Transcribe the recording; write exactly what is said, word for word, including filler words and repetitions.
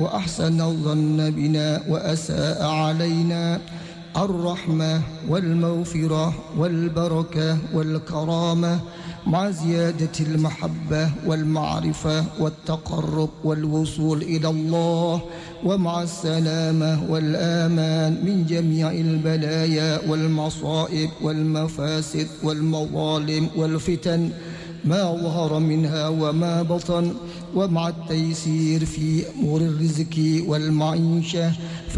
وأحسن الظن بنا وأساء علينا. الرحمة والمغفرة والبركة والكرامة مع زيادة المحبة والمعرفة والتقرب والوصول إلى الله، ومع السلامة والآمان من جميع البلايا والمصائب والمفاسد والمظالم والفتن ما ظهر منها وما بطن، ومع التيسير في أمور الرزق والمعيشة.